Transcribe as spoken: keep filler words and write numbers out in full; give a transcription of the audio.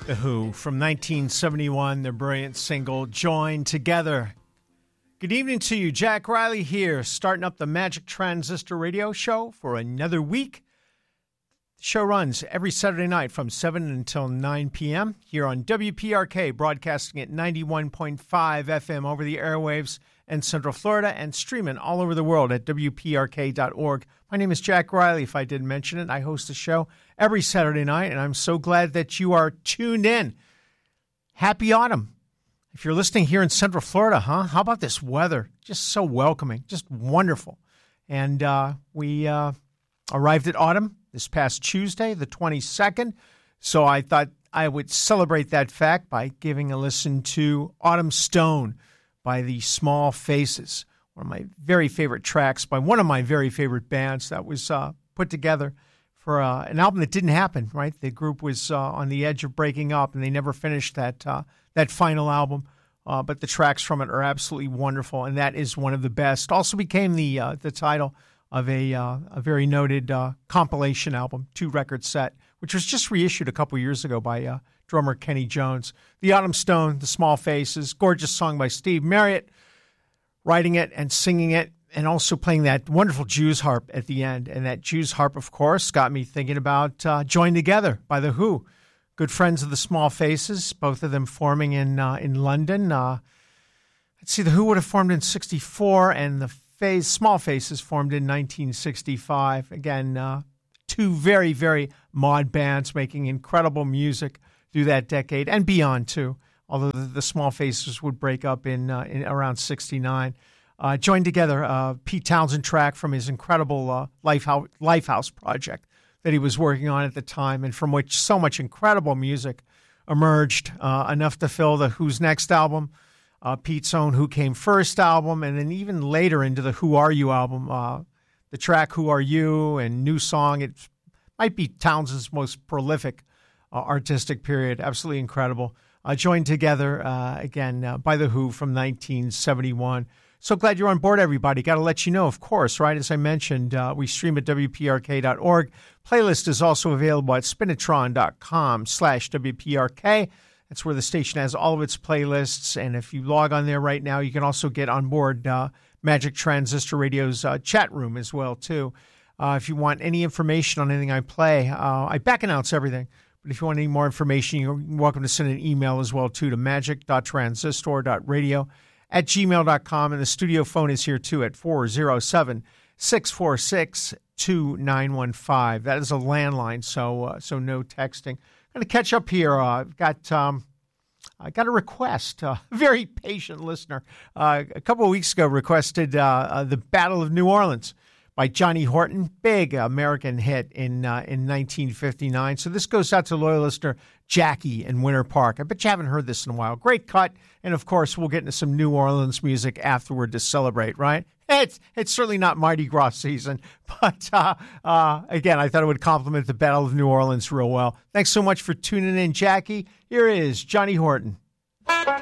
The Who from nineteen seventy-one, their brilliant single, Join Together. Good evening to you. Jack Riley here, starting up the Magic Transistor Radio Show for another week. The show runs every Saturday night from seven until nine p.m. here on W P R K, broadcasting at ninety-one point five F M over the airwaves in Central Florida and streaming all over the world at W P R K dot org. My name is Jack Riley, if I didn't mention it. I host the show every Saturday night, and I'm so glad that you are tuned in. Happy autumn. If you're listening here in Central Florida, huh? How about this weather? Just so welcoming, just wonderful. And uh, we uh, arrived at autumn this past Tuesday, the twenty-second, so I thought I would celebrate that fact by giving a listen to Autumn Stone by the Small Faces, one of my very favorite tracks by one of my very favorite bands that was uh, put together for uh, an album that didn't happen, right? The group was uh, on the edge of breaking up, and they never finished that uh, that final album. Uh, but the tracks from it are absolutely wonderful, and that is one of the best. Also became the uh, the title of a uh, a very noted uh, compilation album, two-record set, which was just reissued a couple years ago by uh, drummer Kenny Jones. The Autumn Stone, The Small Faces, gorgeous song by Steve Marriott, writing it and singing it, and also playing that wonderful Jews harp at the end. And that Jews harp, of course, got me thinking about uh, Join Together by The Who. Good friends of the Small Faces, both of them forming in uh, in London. Uh, let's see, The Who would have formed in sixty-four, and the Phase, Small Faces formed in nineteen sixty-five. Again, uh, two very, very mod bands making incredible music through that decade and beyond, too. Although the, the Small Faces would break up in, uh, in around sixty-nine. Uh, joined together, uh, Pete Townsend track from his incredible uh, Lifehouse, Lifehouse project that he was working on at the time, and from which so much incredible music emerged, uh, enough to fill the Who's Next album, uh, Pete's own Who Came First album, and then even later into the Who Are You album. Uh, the track Who Are You and New Song, it might be Townsend's most prolific uh, artistic period. Absolutely incredible. Uh, joined together, uh, again, uh, by The Who from nineteen seventy-one. So glad you're on board, everybody. Got to let you know, of course, right? As I mentioned, uh, we stream at W P R K dot org. Playlist is also available at spinitron.com slash WPRK. That's where the station has all of its playlists. And if you log on there right now, you can also get on board uh, Magic Transistor Radio's uh, chat room as well, too. Uh, if you want any information on anything I play, uh, I back announce everything. But if you want any more information, you're welcome to send an email as well, too, to magic dot transistor dot radio at gmail dot com. And the studio phone is here, too, at four oh seven, six four six, two nine one five. That is a landline, so uh, so no texting. I'm going to catch up here. Uh, I've got um, I got a request. Uh, a very patient listener uh, a couple of weeks ago requested uh, uh, the Battle of New Orleans by Johnny Horton, big American hit in uh, in nineteen fifty-nine. So this goes out to loyal listener Jackie in Winter Park. I bet you haven't heard this in a while. Great cut. And, of course, we'll get into some New Orleans music afterward to celebrate, right? It's it's certainly not Mardi Gras season. But, uh, uh, again, I thought it would complement the Battle of New Orleans real well. Thanks so much for tuning in, Jackie. Here is Johnny Horton.